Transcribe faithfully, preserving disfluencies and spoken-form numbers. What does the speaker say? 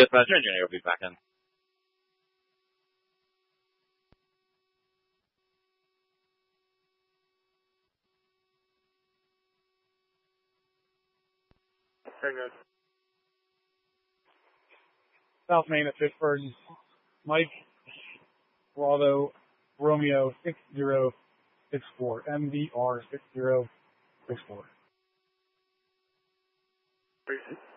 dispatcher, engineer will be back in. Very good. South Main at Pittsburgh. Mike Waldo Romeo six zero six four. M V R six zero six four. Three.